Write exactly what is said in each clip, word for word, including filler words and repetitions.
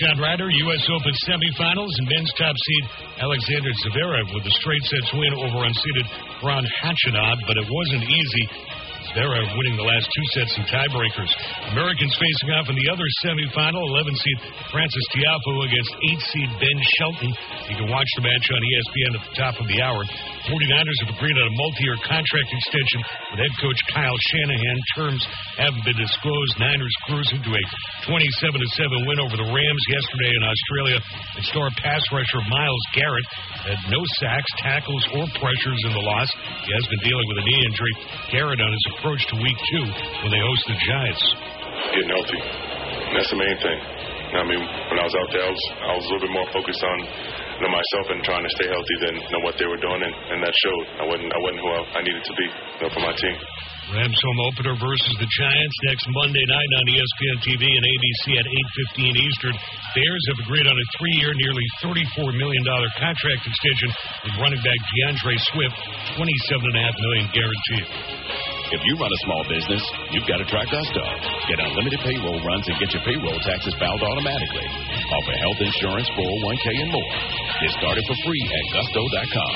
Scott Ryder, U S Open semifinals, and men's top seed Alexander Zverev with a straight sets win over unseeded Ron Khachanov, but it wasn't easy. Zverev winning the last two sets in tiebreakers. Americans facing off in the other semifinal, eleven seed Francis Tiafoe against eight seed Ben Shelton. You can watch the match on E S P N at the top of the hour. forty-niners have agreed on a multi-year contract extension with head coach Kyle Shanahan. Terms haven't been disclosed. Niners cruising to a twenty-seven to seven win over the Rams yesterday in Australia. And star pass rusher Myles Garrett had no sacks, tackles, or pressures in the loss. He has been dealing with a knee injury. Garrett on his approach to week two when they host the Giants. Getting healthy. That's the main thing. I mean, when I was out there, I was, I was a little bit more focused on you know, myself and trying to stay healthy than you know, what they were doing, and, and that showed. I wasn't, I wasn't who I, I needed to be you know, for my team. Rams home opener versus the Giants next Monday night on E S P N T V and A B C at eight fifteen Eastern. Bears have agreed on a three-year, nearly thirty-four million dollars contract extension with running back DeAndre Swift, twenty-seven point five million dollars guaranteed. If you run a small business, you've got to try Gusto. Get unlimited payroll runs and get your payroll taxes filed automatically. Offer health insurance, four oh one k, and more. Get started for free at gusto dot com.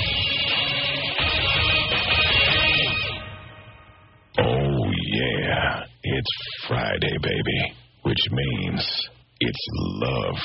Oh, yeah. It's Friday, baby. Which means it's Love